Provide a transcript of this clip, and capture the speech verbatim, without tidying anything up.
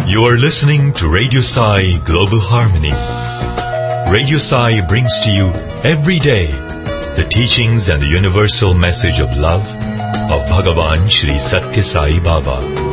You are listening to Radio Sai Global Harmony. Radio Sai brings to you every day the teachings and the universal message of love of Bhagavan Shri Satya Sai Baba.